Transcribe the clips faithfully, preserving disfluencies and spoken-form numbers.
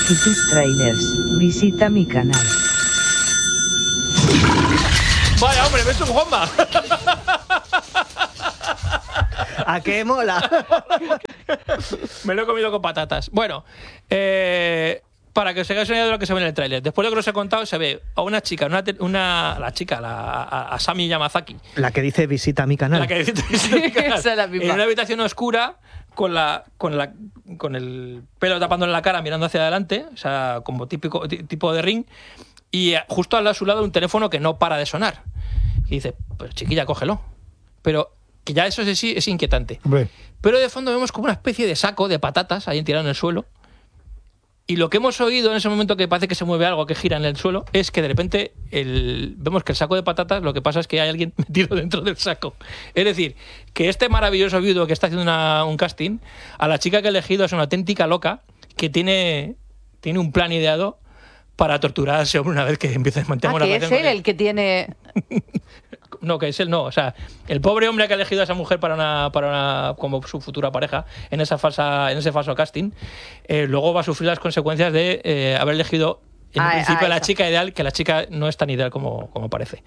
y tus trailers, visita mi canal. Vaya, hombre, me he hecho un Juanma. ¿A qué mola? Me lo he comido con patatas. Bueno, eh, para que os hagáis una idea de lo que se ve en el tráiler. Después de lo que os he contado, se ve a una chica, una, una la chica, la, a, a Sami Yamazaki. La que dice visita mi canal. La que dice visita mi canal. Esa es la misma. En una habitación oscura, con la, con la, con el pelo tapándole la cara, mirando hacia adelante, o sea, como típico tipo de Ring, y justo a su lado un teléfono que no para de sonar. Y dice, pues chiquilla, cógelo. Pero que ya eso sí es inquietante. Hombre. Pero de fondo vemos como una especie de saco de patatas ahí tirado en el suelo. Y lo que hemos oído en ese momento, que parece que se mueve algo, que gira en el suelo, es que de repente el, vemos que el saco de patatas, lo que pasa es que hay alguien metido dentro del saco. Es decir, que este maravilloso viudo que está haciendo una, un casting, a la chica que ha elegido es una auténtica loca que tiene, tiene un plan ideado para torturar a ese hombre una vez que empiece a mantener Ah, una que es relación él con él. el que tiene... No, que es él no. O sea, el pobre hombre que ha elegido a esa mujer para una, para una, como su futura pareja en esa falsa, en ese falso casting, eh, luego va a sufrir las consecuencias de eh, haber elegido en Ah, un principio ah, la esa. chica ideal, que la chica no es tan ideal como, como parece.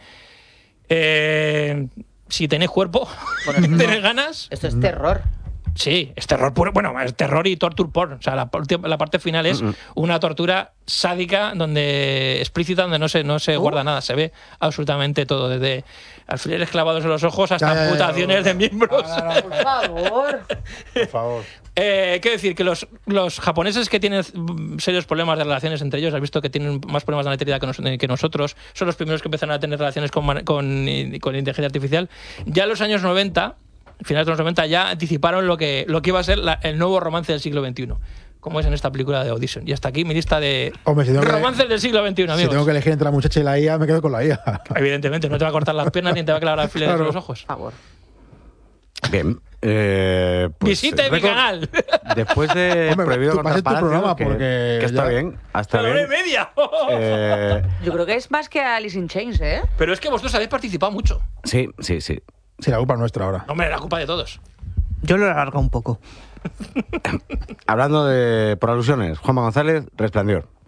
Eh, si tenéis cuerpo, Bueno, tenéis ganas. Esto es terror. Sí, es terror puro. Bueno, es terror y torture porn. O sea, la, la parte final es una tortura sádica, donde explícita, donde no se, no se guarda nada. Se ve absolutamente todo, desde alfileres clavados en los ojos hasta Ya, ya, ya, amputaciones ya, de miembros. Ah, Por favor. Por favor. Eh, quiero decir que los, los japoneses que tienen serios problemas de relaciones entre ellos, has visto que tienen más problemas de natalidad que, nos, que nosotros, son los primeros que empezaron a tener relaciones con, con, con inteligencia artificial. Ya en los años noventa, finales de los noventa, ya anticiparon lo que, lo que iba a ser la, el nuevo romance del siglo veintiuno, como es en esta película de Audition. Y hasta aquí mi lista de Hombre, si tengo que- romances del siglo veintiuno, Si amigos. tengo que elegir entre la muchacha y la I A, me quedo con la I A. Evidentemente, no te va a cortar las piernas ni te va a clavar alfileres Claro. en los ojos. Por favor. Bien. Eh, pues, Visite mi récord- canal. Después de Hombre, Prohibido tú Cortar pases tu Palacio, programa, que, porque que está ya- bien, hasta ¡Una hora y bien. media! Eh, Yo creo que es más que Alice in Chains, ¿eh? Pero es que vosotros habéis participado mucho. sí, sí, sí. Sí, la culpa es nuestra ahora. Hombre, la culpa de todos. Yo lo he alargado un poco. Hablando de por alusiones, Juanma González, Resplandor.